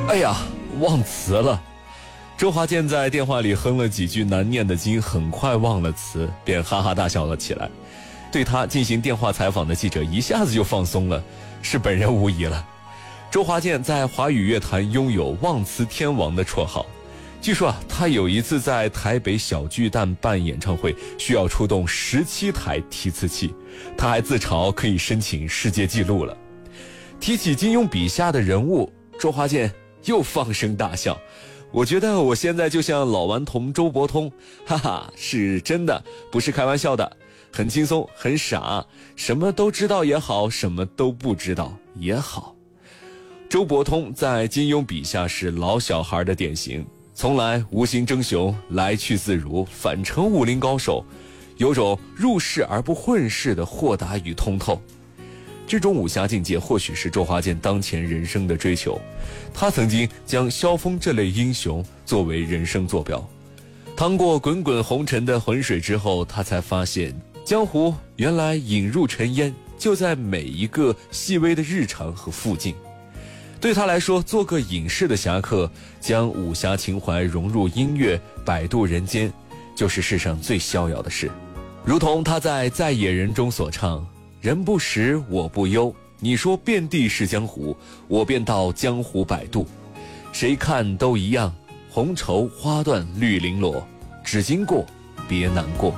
哎呀，忘词了。周华健在电话里哼了几句难念的经，很快忘了词，便哈哈大笑了起来。对他进行电话采访的记者一下子就放松了，是本人无疑了。周华健在华语乐坛拥有忘词天王的绰号。据说他有一次在台北小巨蛋办演唱会，需要出动17台提词器，他还自嘲可以申请世界纪录了。提起金庸笔下的人物，周华健又放声大笑。我觉得我现在就像老顽童周伯通，哈哈，是真的，不是开玩笑的，很轻松，很傻，什么都知道也好，什么都不知道也好。周伯通在金庸笔下是老小孩的典型，从来无心争雄，来去自如，反成武林高手，有种入世而不混世的豁达与通透。这种武侠境界或许是周华健当前人生的追求，他曾经将萧峰这类英雄作为人生坐标。趟过滚滚红尘的浑水之后，他才发现江湖原来引入尘烟就在每一个细微的日常和附近。对他来说，做个隐士的侠客，将武侠情怀融入音乐，摆渡人间，就是世上最逍遥的事。如同他在《在野人》中所唱，人不识我不忧，你说遍地是江湖，我便到江湖摆渡，谁看都一样，红绸花缎绿绫罗，只经过别难过。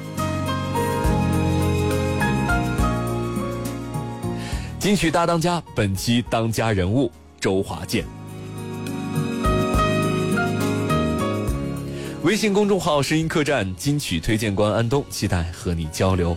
金曲大当家，本期当家人物周华健。微信公众号声音客栈金曲推荐官安东，期待和你交流。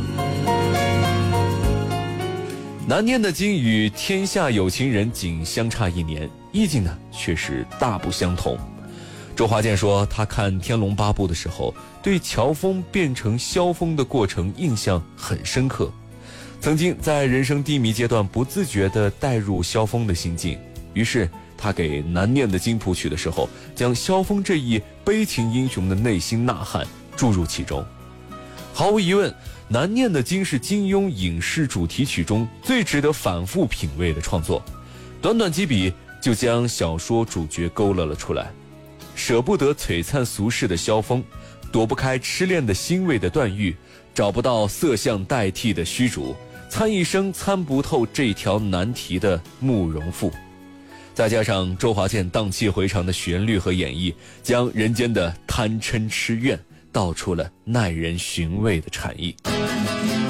难念的经与天下有情人仅相差1年，意境呢却是大不相同。周华健说，他看《天龙八部》的时候，对乔峰变成萧峰的过程印象很深刻。曾经在人生低迷阶段不自觉地带入萧峰的心境，于是他给难念的经谱曲的时候，将萧峰这一悲情英雄的内心呐喊注入其中。毫无疑问，难念的经是金庸影视主题曲中最值得反复品味的创作，短短几笔就将小说主角勾勒了出来。舍不得璀璨俗世的萧峰，躲不开痴恋的欣慰的段誉，找不到色相代替的虚竹，参一生参不透这条难题的慕容复。再加上周华健荡气回肠的旋律和演绎，将人间的贪嗔痴怨道出了耐人寻味的禅意。